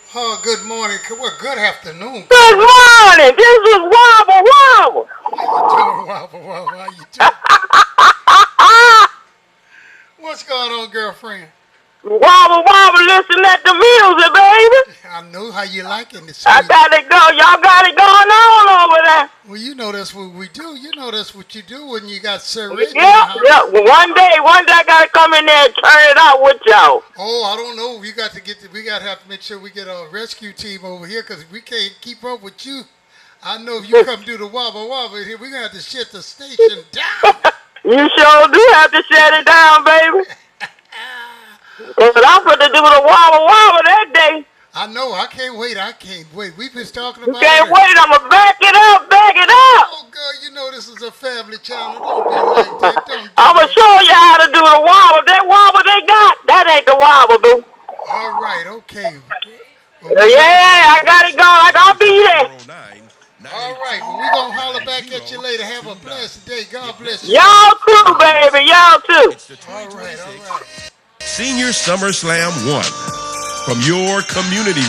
Oh, good morning. Well, good afternoon. Good morning. This is Wobble Wobble. How you doing, Wobble Wobble? How you doing? What's going on, girlfriend? Wobble Wobble, listen at the music, baby. I know how you liking the I sweet. got it go. Y'all got it going on over there. Well, you know that's what we do. You know that's what you do when you got Sir Rick in the Yep, house. yep. One day I gotta come in there and turn it out with y'all. Oh, I don't know. We got to have to make sure we get a rescue team over here because we can't keep up with you. I know if you come do the Wobble Wobble here, we're gonna have to shut the station down. You sure do have to shut it down, baby. Cause I'm going to do the Wobble Wobble that day. I know. I can't wait. We've been talking You about can't it. wait. I'm gonna back it up, back it up. Oh, girl, you know this is a family channel. Don't be like that. Don't do I'm gonna that. show you how to do the wobble. That wobble they got, that ain't the wobble, boo. All right, okay. Well, Yeah, I got it going. I'll be there. all right, well, we're going to holler back at you later. Have a blessed day. God bless you. Y'all too, baby. Y'all too. All right, all right. Senior SummerSlam 1 from your community